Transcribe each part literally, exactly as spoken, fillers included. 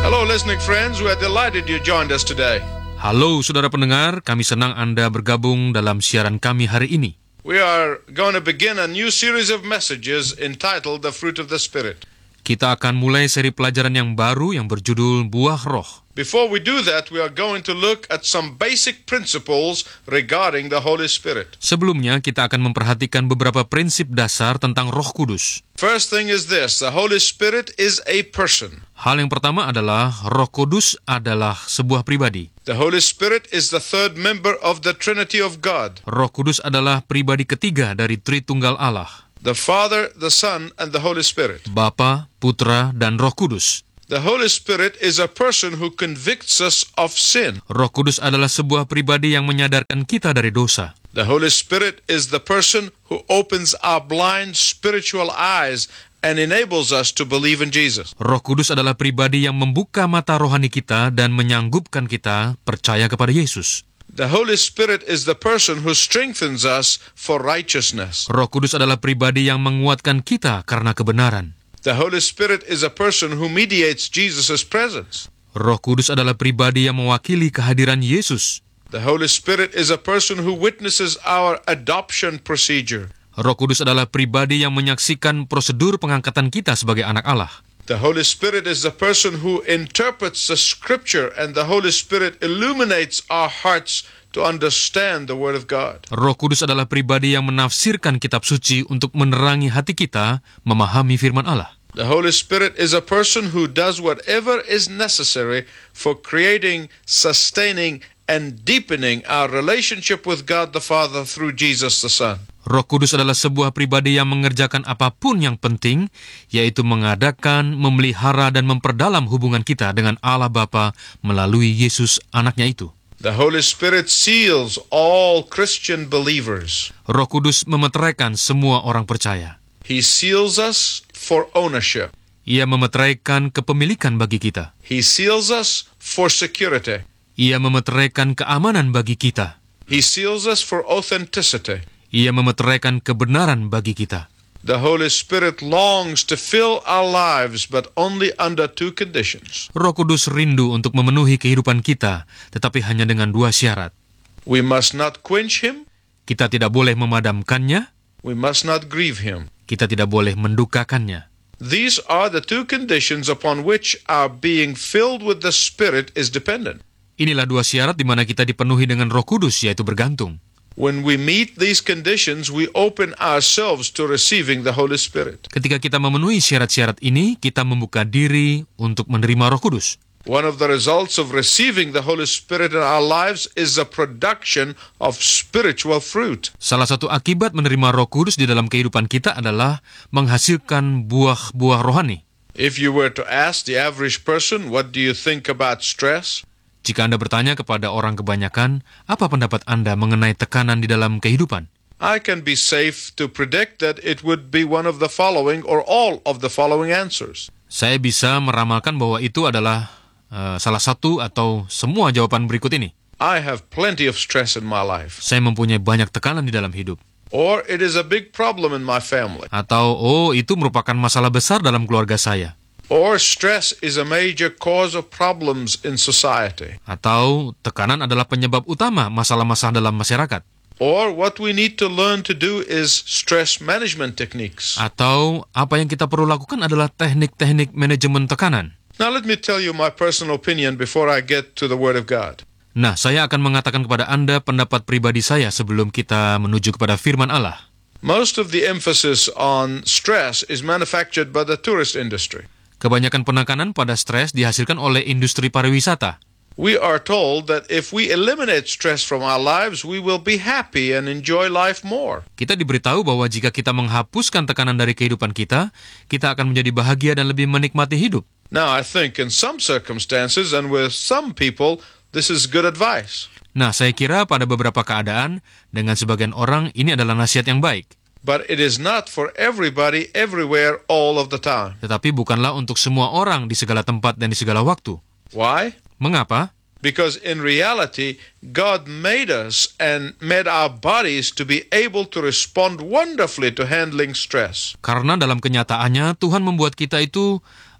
Hello listening friends, we are delighted you joined us today. Halo saudara pendengar, kami senang Anda bergabung dalam siaran kami hari ini. We are going to begin a new series of messages entitled The Fruit of the Spirit. Kita akan mulai seri pelajaran yang baru yang berjudul Buah Roh. Before we do that, we are going to look at some basic principles regarding the Holy Spirit. Sebelumnya, kita akan memperhatikan beberapa prinsip dasar tentang Roh Kudus. First thing is this, the Holy Spirit is a person. Hal yang pertama adalah Roh Kudus adalah sebuah pribadi. The Holy Spirit is the third member of the Trinity of God. Roh Kudus adalah pribadi ketiga dari Tritunggal Allah. The Father, the Son, and the Holy Spirit. Bapa, Putra, dan Roh Kudus. The Holy Spirit is a person who convicts us of sin. Roh Kudus adalah sebuah pribadi yang menyadarkan kita dari dosa. The Holy Spirit is the person who opens our blind spiritual eyes and enables us to believe in Jesus. Roh Kudus adalah pribadi yang membuka mata rohani kita dan menyanggupkan kita percaya kepada Yesus. The Holy Spirit is the person who strengthens us for righteousness. Roh Kudus adalah pribadi yang menguatkan kita karena kebenaran. The Holy Spirit is a person who mediates Jesus' presence. Roh Kudus adalah pribadi yang mewakili kehadiran Yesus. The Holy Spirit is a person who witnesses our adoption procedure. Roh Kudus adalah pribadi yang menyaksikan prosedur pengangkatan kita sebagai anak Allah. The Holy Spirit is the person who interprets the Scripture, and the Holy Spirit illuminates our hearts to understand the Word of God. Roh Kudus adalah pribadi yang menafsirkan kitab suci untuk menerangi hati kita memahami firman Allah. The Holy Spirit is a person who does whatever is necessary for creating, sustaining, and deepening our relationship with God the Father through Jesus the Son. Roh Kudus adalah sebuah pribadi yang mengerjakan apapun yang penting, yaitu mengadakan, memelihara, dan memperdalam hubungan kita dengan Allah Bapa melalui Yesus anaknya itu. The Holy Spirit seals all Christian believers. Roh Kudus memeteraikan semua orang percaya. He seals us for ownership. Ia memeteraikan kepemilikan bagi kita. He seals us for security. Ia memeteraikan keamanan bagi kita. He seals us for authenticity. Ia memeteraikan kebenaran bagi kita. The Holy Spirit longs to fill our lives, but only under two conditions. Roh Kudus rindu untuk memenuhi kehidupan kita, tetapi hanya dengan dua syarat. We must not quench Him. Kita tidak boleh memadamkannya. We must not grieve Him. Kita tidak boleh mendukakannya. These are the two conditions upon which our being filled with the Spirit is dependent. Inilah dua syarat di mana kita dipenuhi dengan Roh Kudus, yaitu bergantung. When we meet these conditions, we open ourselves to receiving the Holy Spirit. Ketika kita memenuhi syarat-syarat ini, kita membuka diri untuk menerima Roh Kudus. One of the results of receiving the Holy Spirit in our lives is the production of spiritual fruit. Salah satu akibat menerima Roh Kudus di dalam kehidupan kita adalah menghasilkan buah-buah rohani. If you were to ask the average person, what do you think about stress? Jika Anda bertanya kepada orang kebanyakan, apa pendapat Anda mengenai tekanan di dalam kehidupan? I can be safe to predict that it would be one of the following or all of the following answers. Saya bisa meramalkan bahwa itu adalah uh, salah satu atau semua jawaban berikut ini. I have plenty of stress in my life. Saya mempunyai banyak tekanan di dalam hidup. Or it is a big problem in my family. Atau, oh, itu merupakan masalah besar dalam keluarga saya. Or stress is a major cause of problems in society. Atau tekanan adalah penyebab utama masalah-masalah dalam masyarakat. Or what we need to learn to do is stress management techniques. Atau apa yang kita perlu lakukan adalah teknik-teknik manajemen tekanan. Now let me tell you my personal opinion before I get to the Word of God. Nah, saya akan mengatakan kepada Anda pendapat pribadi saya sebelum kita menuju kepada firman Allah. Most of the emphasis on stress is manufactured by the tourist industry. Kebanyakan penekanan pada stres dihasilkan oleh industri pariwisata. We are told that if we eliminate stress from our lives, we will be happy and enjoy life more. Kita diberitahu bahwa jika kita menghapuskan tekanan dari kehidupan kita, kita akan menjadi bahagia dan lebih menikmati hidup. Now, I think in some circumstances and with some people, this is good advice. Nah, saya kira pada beberapa keadaan, dengan sebagian orang, ini adalah nasihat yang baik. But it is not for everybody, everywhere, all of the time. Tetapi bukanlah untuk semua orang di segala tempat dan di segala waktu. Why? Mengapa? Because in reality, God made us and made our bodies to be able to respond wonderfully to handling stress. Karena dalam kenyataannya, Tuhan membuat kita itu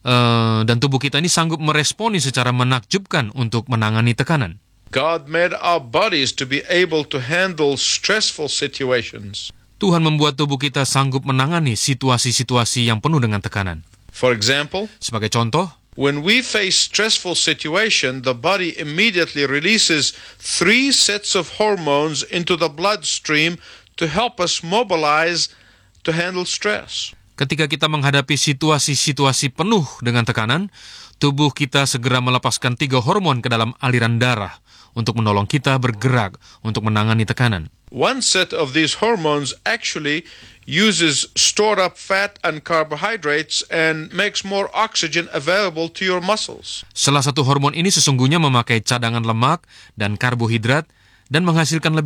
uh, dan tubuh kita ini sanggup meresponi secara menakjubkan untuk menangani tekanan. God made our bodies to be able to handle stressful situations. Tuhan membuat tubuh kita sanggup menangani situasi-situasi yang penuh dengan tekanan. For example, Sebagai contoh, when we face stressful situation, the body immediately releases three sets of hormones into the bloodstream to help us mobilize to handle stress. ketika kita menghadapi situasi-situasi penuh dengan tekanan, tubuh kita segera melepaskan tiga hormon ke dalam aliran darah untuk menolong kita bergerak untuk menangani tekanan. One set of these hormones actually uses stored up fat and carbohydrates and makes more oxygen available to your muscles. Salah satu hormon ini sesungguhnya memakai cadangan lemak dan karbohidrat dan menghasilkan lebih